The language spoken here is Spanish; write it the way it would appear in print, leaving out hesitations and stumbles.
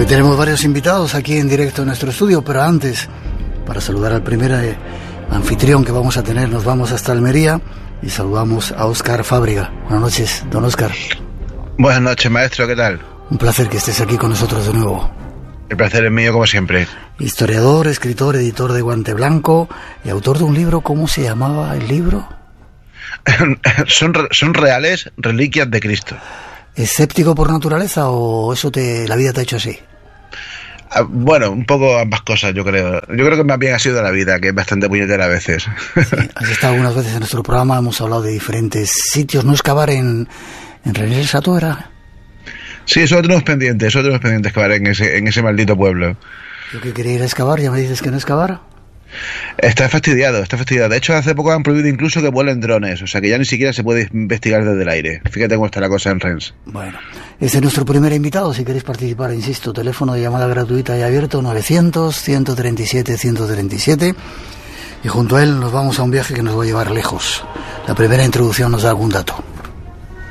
Hoy tenemos varios invitados aquí en directo en nuestro estudio, pero antes, para saludar al primer anfitrión que vamos a tener, nos vamos hasta Almería y saludamos a Óscar Fábrega. Buenas noches, don Óscar. Buenas noches, maestro, ¿qué tal? Un placer que estés aquí con nosotros de nuevo. El placer es mío, como siempre. Historiador, escritor, editor de Guante Blanco y autor de un libro. ¿Cómo se llamaba el libro? Son reales reliquias de Cristo. ¿Escéptico por naturaleza o eso la vida te ha hecho así? Bueno, un poco ambas cosas, yo creo. Yo creo que más bien ha sido de la vida, que es bastante puñetera a veces. Sí, has estado algunas veces en nuestro programa, hemos hablado de diferentes sitios. ¿No excavar en René del Sato era? Sí, eso lo tenemos pendiente excavar en ese maldito pueblo. Yo que quería ir a excavar, ya me dices que no excavar. Está fastidiado. De hecho, hace poco han prohibido incluso que vuelen drones, o sea que ya ni siquiera se puede investigar desde el aire. Fíjate cómo está la cosa en Rennes. Bueno, este es nuestro primer invitado. Si queréis participar, insisto, teléfono de llamada gratuita y abierto 900-137-137. Y junto a él nos vamos a un viaje que nos va a llevar lejos. La primera introducción nos da algún dato.